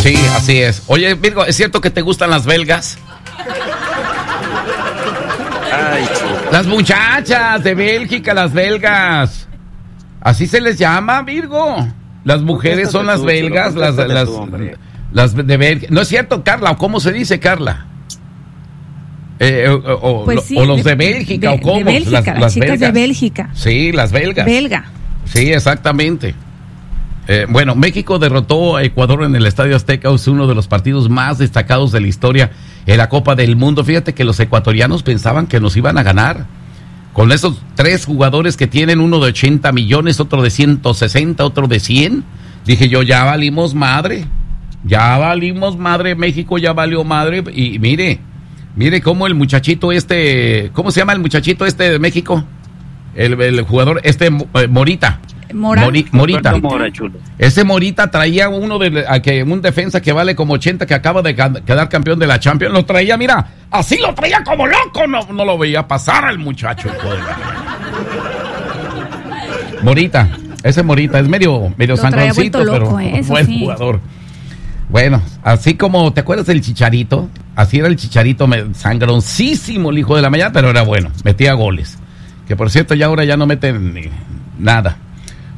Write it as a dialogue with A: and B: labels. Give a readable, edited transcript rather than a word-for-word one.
A: Sí, así es. Oye, Virgo, ¿es cierto que te gustan las belgas?
B: Ay, chulo.
A: Las muchachas de Bélgica, las belgas. Así se les llama, Virgo. Las mujeres son las belgas, las de Bélgica. No es cierto, Carla, ¿o cómo se dice, Carla?
C: Pues sí,
A: o los de Bélgica, ¿o cómo?
C: De Bélgica, las chicas belgas. De Bélgica.
A: Sí, las belgas.
C: Belga.
A: Sí, exactamente. Bueno, México derrotó a Ecuador en el Estadio Azteca, es uno de los partidos más destacados de la historia en la Copa del Mundo. Fíjate que los ecuatorianos pensaban que nos iban a ganar. Con esos 3 jugadores que tienen, uno de 80 millones, otro de 160, otro de 100. Dije yo, ya valimos madre, México ya valió madre. Y mire cómo el muchachito ¿cómo se llama el muchachito de México? El jugador Morita. Morita. Ese Morita traía un defensa que vale como 80, que acaba de quedar campeón de la Champions. Lo traía, mira, así lo traía como loco. No lo veía pasar al muchacho. Morita, ese Morita es medio sangroncito, pero buen jugador. Bueno, así como, ¿te acuerdas del Chicharito? Así era el Chicharito, sangroncísimo el hijo de la mañana, pero era bueno, metía goles. Que por cierto, ya ahora ya no meten nada.